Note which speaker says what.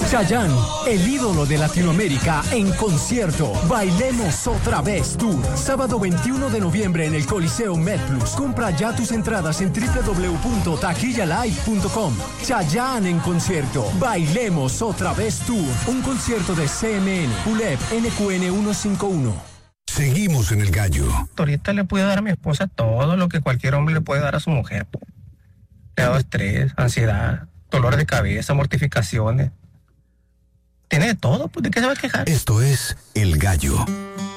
Speaker 1: Chayanne, el ídolo de Latinoamérica, en concierto. Bailemos otra vez Tour. Sábado 21 de noviembre en el Coliseo MedPlus. Compra ya tus entradas en www.taquillalive.com. Chayanne en concierto. Bailemos otra vez Tour. Un concierto de CMN, ULEP, NQN 151.
Speaker 2: Seguimos en El Gallo.
Speaker 3: Ahorita le puedo dar a mi esposa todo lo que cualquier hombre le puede dar a su mujer. Le ha dado estrés, ansiedad, dolor de cabeza, mortificaciones. Tiene de todo, pues ¿de qué se va a quejar?
Speaker 2: Esto es El Gallo.